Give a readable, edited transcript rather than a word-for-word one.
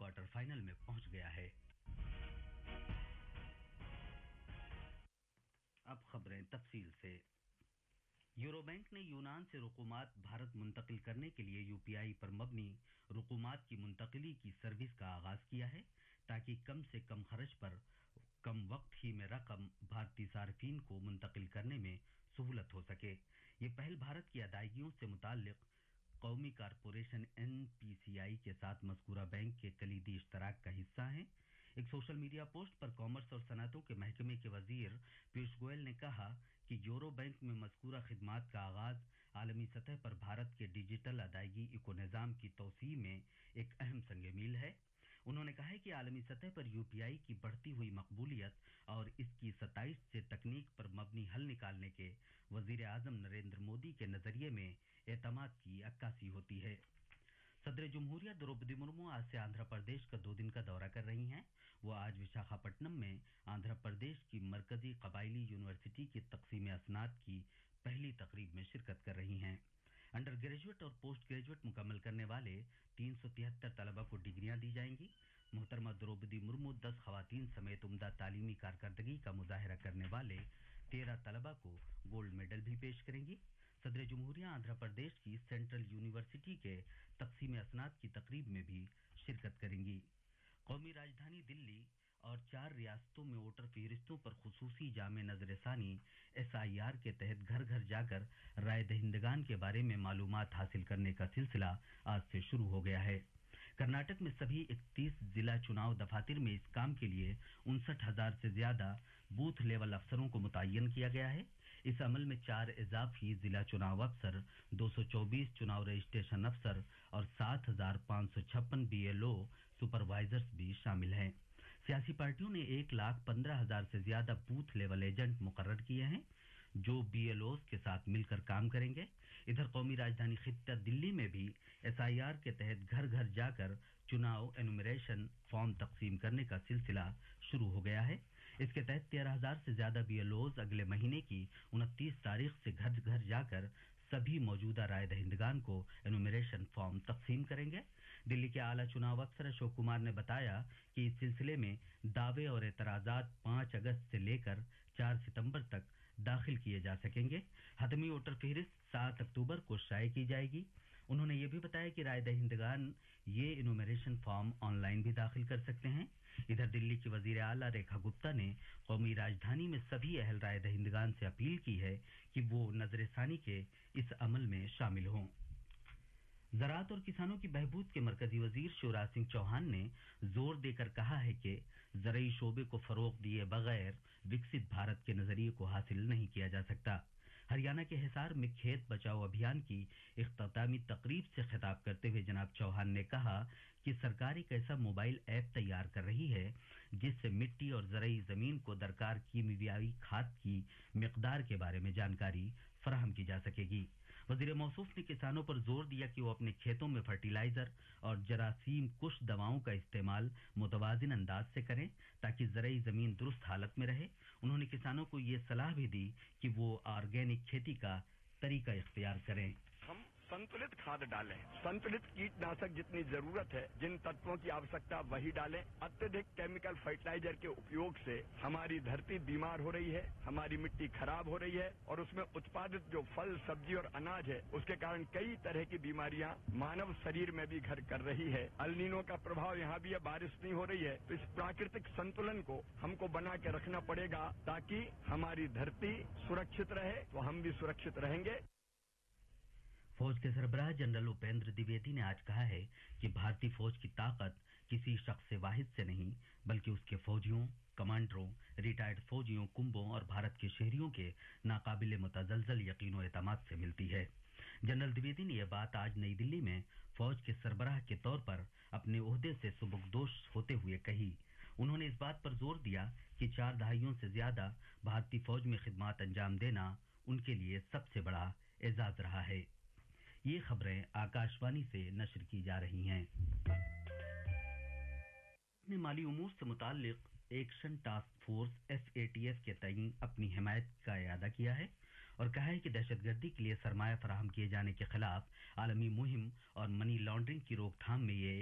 Quarter final में पहुंच गया है। अब खबरें तफसील से। यूरो बैंक ने यूनान से रुकुमात भारत मुंतकिल करने के लिए यूपीआई पर मबनी रुकुमात की मुंतकिली की सर्विस का आगाज किया है, ताकि कम से कम खर्च पर कम वक्त ही में रकम भारतीय सार्फिन को मुंतकिल करने में सहूलत हो सके। ये पहल भारत की अदायगियों से मुताल्लिक कौमी कारपोरेशन एनपीसीआई के साथ मज़कूरा बैंक के कलीदी इश्तराक का हिस्सा है। एक सोशल मीडिया पोस्ट पर कॉमर्स और सनअतों के महकमे के वजीर पीयूष गोयल ने कहा कि यूरो बैंक में मज़कूरा खिदमात का आगाज आलमी सतह पर भारत के डिजिटल अदायगी इको निज़ाम की तोसी में एक अहम संग मील है। उन्होंने कहा है कि आलमी सतह पर यूपीआई की बढ़ती हुई मकबूलियत और इसकी 27 से तकनीक पर मबनी हल निकालने के वजीर आजम नरेंद्र मोदी के नजरिए में एतमाद की अक्कासी होती है। सदर जमहूरिया द्रौपदी मुर्मू आज से आंध्र प्रदेश का 2 दिन का दौरा कर रही हैं। वो आज विशाखापट्टनम में आंध्र प्रदेश की मरकजी कबायली यूनिवर्सिटी की तकसीम असनाद की पहली तकरीब में शिरकत कर रही हैं। अंडर ग्रेजुएट और पोस्ट ग्रेजुएट मुकम्मल करने वाले 373 तलबा को डिग्रियां दी जाएंगी। मोहतरमा द्रौपदी मुर्मू 10 खवातीन समेत उम्दा तालीमी कारकर्दगी का मुजाहरा करने वाले 13 तलबा को गोल्ड मेडल भी पेश करेंगी। सदर जमहूरिया आंध्र प्रदेश की सेंट्रल यूनिवर्सिटी के तकसीम असनाद की तकरीब में भी शिरकत करेंगी। कौमी राजधानी दिल्ली और 4 रियासतों में वोटर फहरिस्तों पर खुसूसी जामे नजरसानी SIR के तहत घर घर जाकर राय दहिंदगान के बारे में मालूमात हासिल करने का सिलसिला आज से शुरू हो गया है। कर्नाटक में सभी 31 जिला चुनाव दफातर में इस काम के लिए 59,000 से ज्यादा बूथ लेवल अफसरों को मुतय्यन किया गया है। इस अमल में 4 इजाफी जिला चुनाव अफसर, 224 चुनाव रजिस्ट्रेशन अफसर और 7,556 BLO सुपरवाइजर्स भी शामिल हैं। सियासी पार्टियों ने 1,15,000 से ज्यादा बूथ लेवल एजेंट मुकर्रर किए हैं, जो BLOs के साथ मिलकर काम करेंगे। इधर कौमी राजधानी खित्ता दिल्ली में भी SIR के तहत घर घर जाकर चुनाव एनुमरेशन फॉर्म तकसीम करने का सिलसिला शुरू हो गया है। इसके तहत 13,000 से ज्यादा BLOs अगले महीने की 29 तारीख से घर घर जाकर सभी मौजूदा राय दहिंदगान को एनुमरेशन फॉर्म तकसीम करेंगे। दिल्ली के आला चुनाव अफसर अशोक कुमार ने बताया कि इस सिलसिले में दावे और एतराजात 5 अगस्त से लेकर 4 सितंबर तक दाखिल किए जा सकेंगे। हतमी वोटर फहरिस्त 7 अक्टूबर को शाये की जाएगी। उन्होंने ये भी बताया कि राय दहिंदगान ये इनुमरेशन फॉर्म ऑनलाइन भी दाखिल कर सकते हैं। इधर दिल्ली की वजीर आला रेखा गुप्ता ने कौमी राजधानी में सभी अहल राय दहिंदगान से अपील की है कि वो नजरसानी के इस अमल में शामिल हों। ज़राअत और किसानों की बहबूद के मरकजी वजीर शिवराज सिंह चौहान ने जोर देकर कहा है कि ज़रई शोबे को फरोग दिए बगैर विकसित भारत के नजरिए को हासिल नहीं किया जा सकता। हरियाणा के हिसार में खेत बचाओ अभियान की इख्तितामी तकरीब से खिताब करते हुए जनाब चौहान ने कहा कि सरकार एक ऐसा मोबाइल ऐप तैयार कर रही है जिससे मिट्टी और ज़रई ज़मीन को दरकार कीमियावी खाद की मिकदार के बारे में जानकारी फराहम की जा सकेगी। वजीर मौसूफ ने किसानों पर जोर दिया कि वो अपने खेतों में फर्टिलाइजर और जरासीम कुश दवाओं का इस्तेमाल मुतवाजिन अंदाज से करें ताकि ज़रई ज़मीन दुरुस्त हालत में रहे। उन्होंने किसानों को ये सलाह भी दी कि वो ऑर्गेनिक खेती का तरीका इख्तियार करें। हम संतुलित खाद डालें, संतुलित कीटनाशक जितनी जरूरत है, जिन तत्वों की आवश्यकता वही डालें। अत्यधिक केमिकल फर्टिलाइजर के उपयोग से हमारी धरती बीमार हो रही है, हमारी मिट्टी खराब हो रही है और उसमें उत्पादित जो फल, सब्जी और अनाज है उसके कारण कई तरह की बीमारियां मानव शरीर में भी घर कर रही है। अल्नीनो का प्रभाव यहाँ भी है, बारिश नहीं हो रही है। तो इस प्राकृतिक संतुलन को हमको बना के रखना पड़ेगा ताकि हमारी धरती सुरक्षित रहे तो हम भी सुरक्षित रहेंगे। फौज के सरबराह जनरल उपेंद्र द्विवेदी ने आज कहा है कि भारतीय फौज की ताकत किसी शख्स वाहिद से नहीं बल्कि उसके फौजियों, कमांडरों, रिटायर्ड फौजियों, कुंभों और भारत के शहरियों के नाकाबिले मुतजलजल यकीन और एतमाद से मिलती है। जनरल द्विवेदी ने यह बात आज नई दिल्ली में फौज के सरबराह के तौर पर अपने ओहदे से सुबुकदोश होते हुए कही। उन्होंने इस बात पर जोर दिया कि 4 दहाइयों से ज्यादा भारतीय फौज में खिदमत अंजाम देना उनके लिए सबसे बड़ा एजाज रहा है। ये खबरें आकाशवाणी से नशर की जा रही हैं। अपने माली उमूर से मुताल्लिक एक्शन टास्क फोर्स FATF के तय अपनी हिमायत का इरादा किया है और कहा है कि दहशतगर्दी के लिए सरमाया फराहम किए जाने के खिलाफ आलमी मुहिम और मनी लॉन्ड्रिंग की रोकथाम में ये